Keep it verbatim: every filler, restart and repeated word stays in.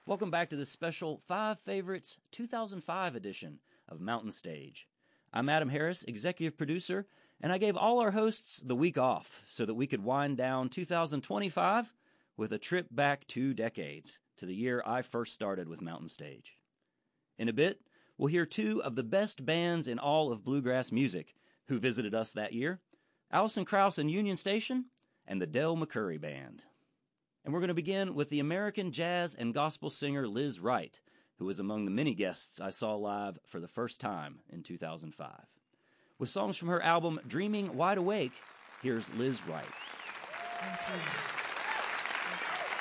Welcome back to this special Five Favorites two thousand five edition of Mountain Stage. I'm Adam Harris, executive producer, and I gave all our hosts the week off so that we could wind down two thousand twenty-five with a trip back two decades to the year I first started with Mountain Stage. In a bit, we'll hear two of the best bands in all of bluegrass music who visited us that year, Alison Krauss and Union Station, and the Del McCoury Band. And we're going to begin with the American jazz and gospel singer Liz Wright, who was among the many guests I saw live for the first time in two thousand five. With songs from her album Dreaming Wide Awake, here's Liz Wright. Thank you.